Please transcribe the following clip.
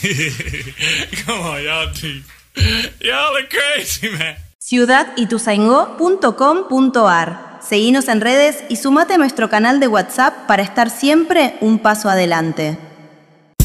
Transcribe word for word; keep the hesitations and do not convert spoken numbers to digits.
Come on, y'all, dude. Y'all are crazy, man. ciudad ituzaingó punto com punto ar. Seguinos en redes y sumate a nuestro canal de WhatsApp para estar siempre un paso adelante.